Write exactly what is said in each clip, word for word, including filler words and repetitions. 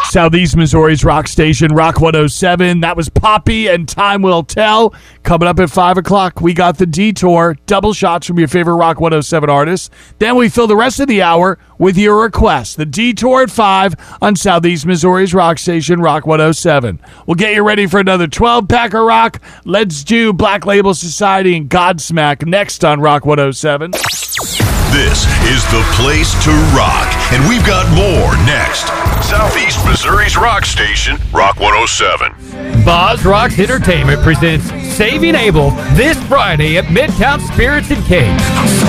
Southeast Missouri's rock station, Rock one oh seven. That was Poppy and Time Will Tell. Coming up at five o'clock, we got The Detour, double shots from your favorite Rock one oh seven artists. Then we fill the rest of the hour with your requests. The Detour at five on Southeast Missouri's rock station, Rock one oh seven. We'll get you ready for another twelve-pack of rock. Let's do Black Label Society and Godsmack next on Rock one oh seven. This is the place to rock, and we've got more next. Southeast Missouri's rock station, Rock one oh seven. Boz Rocks Entertainment presents Saving Abel this Friday at Midtown Spirits and Cake.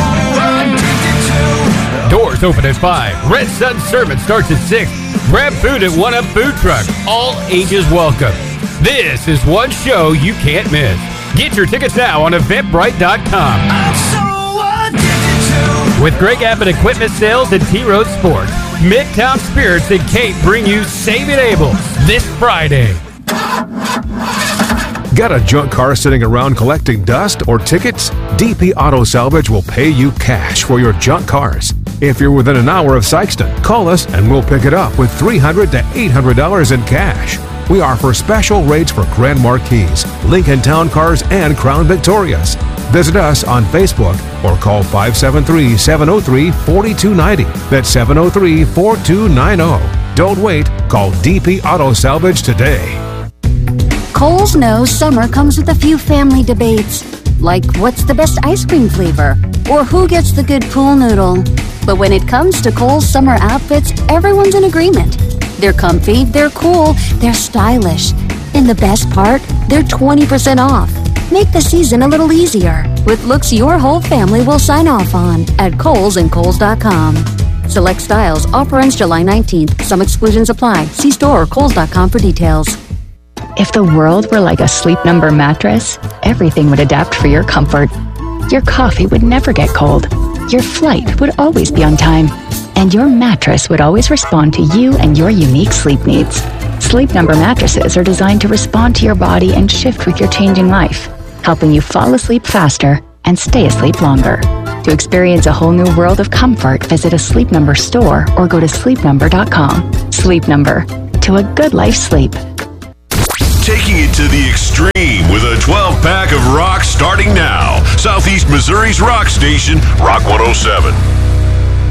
Doors open at five. Red Sun Sermon starts at six. Grab food at One Up Food Truck. All ages welcome. This is one show you can't miss. Get your tickets now on eventbrite dot com. With Greg Abbott Equipment Sales and T-Road Sports, Midtown Spirits and Cape bring you Saving Abel this Friday. Got a junk car sitting around collecting dust or tickets? D P Auto Salvage will pay you cash for your junk cars. If you're within an hour of Sykeston, call us and we'll pick it up with three hundred dollars to eight hundred dollars in cash. We offer special rates for Grand Marquis, Lincoln Town Cars, and Crown Victorias. Visit us on Facebook or call five seven three, seven oh three, four two nine oh. That's seven oh three, four two nine oh. Don't wait. Call D P Auto Salvage today. Kohl's knows summer comes with a few family debates, like what's the best ice cream flavor or who gets the good pool noodle. But when it comes to Kohl's summer outfits, everyone's in agreement. They're comfy, they're cool, they're stylish. And the best part, they're twenty percent off. Make the season a little easier with looks your whole family will sign off on at Kohl's and Kohl's dot com. Select styles. Offer ends July nineteenth. Some exclusions apply. See store or Kohl's dot com for details. If the world were like a Sleep Number mattress, everything would adapt for your comfort. Your coffee would never get cold. Your flight would always be on time. And your mattress would always respond to you and your unique sleep needs. Sleep Number mattresses are designed to respond to your body and shift with your changing life, helping you fall asleep faster and stay asleep longer. To experience a whole new world of comfort, visit a Sleep Number store or go to sleep number dot com. Sleep Number. To a good life sleep. Taking it to the extreme with a twelve-pack of rock starting now. Southeast Missouri's rock station, Rock one oh seven.